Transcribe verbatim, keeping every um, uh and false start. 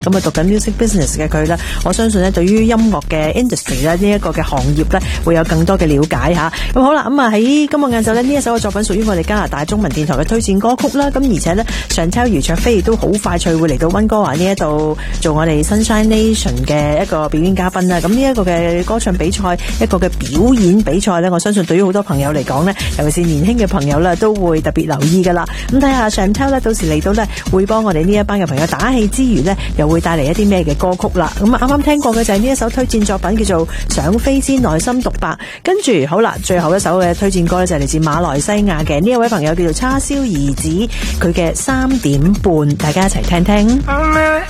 咁啊讀緊 music business 嘅佢咧，我相信咧對於音樂嘅 industry 咧呢一個嘅行業咧會有更多嘅了解吓。咁好啦，咁啊喺今日晏晝咧呢一首嘅作品屬於我哋加拿大中文電台嘅推薦歌曲啦。咁而且咧 Chantel 余卓飛亦都好快脆會嚟到溫哥華呢一度做我哋 Sunshine Nation 嘅一個表演嘉賓啦。咁呢一個嘅歌唱比賽，一個嘅表演比賽咧，我相信對於好多朋友嚟講咧，尤其是年輕嘅朋友咧，都會特別留意噶啦。咁睇下 Chantel 咧，到時嚟到咧會幫我哋呢一班嘅朋友打氣之餘咧，又會帶嚟一啲咩嘅歌曲啦。咁啊，啱啱聽過嘅就係呢一首推薦作品，叫做《想飛之內心獨白》。跟住好啦，最後一首嘅推薦歌咧就係嚟自馬來西亞嘅呢一位朋友叫做叉燒兒子，佢嘅三點半，大家一齊聽聽。